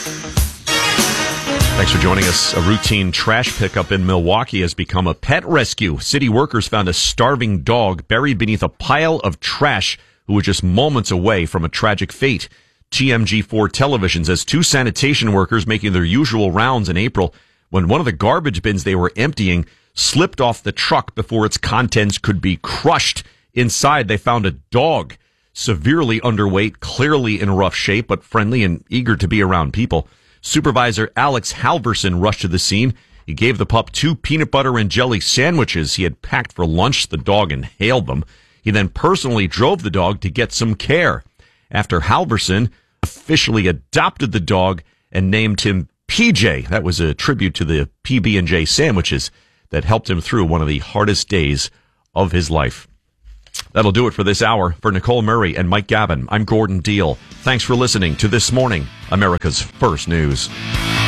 Thanks for joining us. A routine trash pickup in Milwaukee has become a pet rescue. City workers found a starving dog buried beneath a pile of trash who was just moments away from a tragic fate. TMG4 Television says two sanitation workers making their usual rounds in April when one of the garbage bins they were emptying slipped off the truck before its contents could be crushed. Inside, they found a dog, severely underweight, clearly in rough shape, but friendly and eager to be around people. Supervisor Alex Halverson rushed to the scene. He gave the pup 2 peanut butter and jelly sandwiches he had packed for lunch. The dog inhaled them. He then personally drove the dog to get some care. After Halverson officially adopted the dog and named him PJ. That was a tribute to the PB&J sandwiches that helped him through one of the hardest days of his life. That'll do it for this hour. For Nicole Murray and Mike Gavin, I'm Gordon Deal. Thanks for listening to This Morning, America's First News.